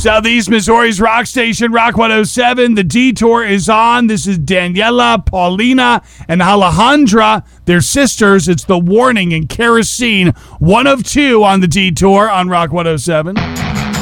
Southeast Missouri's rock station, Rock 107. The Detour is on. This is Daniela, Paulina, and Alejandra. They're sisters. It's The Warning and Kerosene. One of two on The Detour on Rock 107.